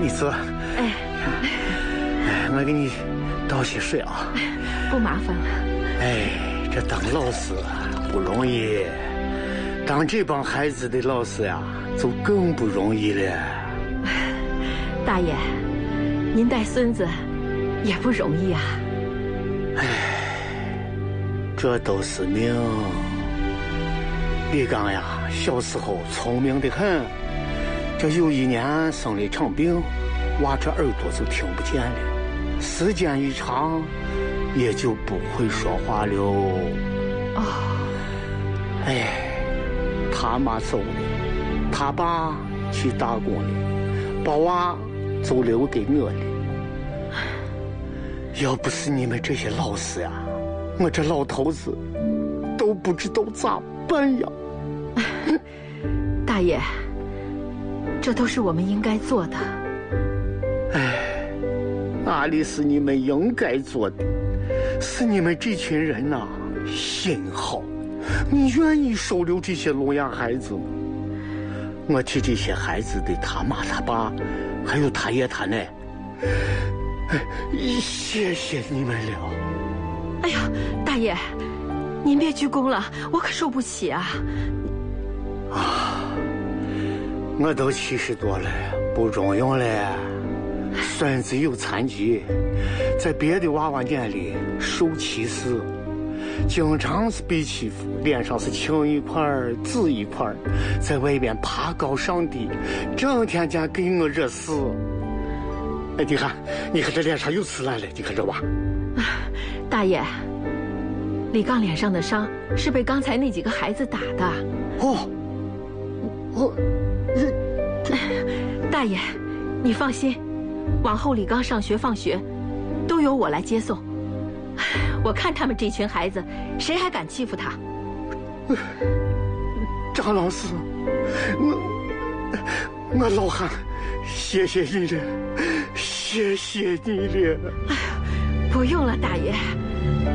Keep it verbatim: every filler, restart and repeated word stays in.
你坐。 哎， 哎，我给你倒些水啊。 不麻烦了。 哎，这当老师不容易，当这帮孩子的老师呀，就更不容易了。 大爷，您带孙子也不容易啊。 哎，这都是命。李刚呀，小时候聪明得很，这有一年生了一场病，娃这耳朵就听不见了，时间一长也就不会说话了。 哦， 哎，他妈走了，他爸去打工了，把娃就留给我了。要不是你们这些老师呀，我这老头子都不知道咋办呀。 大爷，这都是我们应该做的。 哎，哪里是你们应该做的，是你们这群人呐、啊、心好，你愿意收留这些聋哑孩子吗？我替这些孩子的他妈他爸还有他爷他奶，哎，谢谢你们了。 哎呀，大爷，您别鞠躬了，我可受不起啊。 啊，我都七十多了，不中用了。孙子有残疾，在别的娃娃眼里受歧视，经常是被欺负，脸上是青一块紫一块，在外边爬高上低，整天天给我惹事。哎，你看，你看这脸上又刺烂了，你看这娃。 大爷，李刚脸上的伤是被刚才那几个孩子打的。 哦，哦， 大爷，你放心，往后李刚上学放学都由我来接送。我看他们这群孩子，谁还敢欺负他？ 张老师，我我老汉，谢谢你了，谢谢你了。 哎呀，不用了，大爷。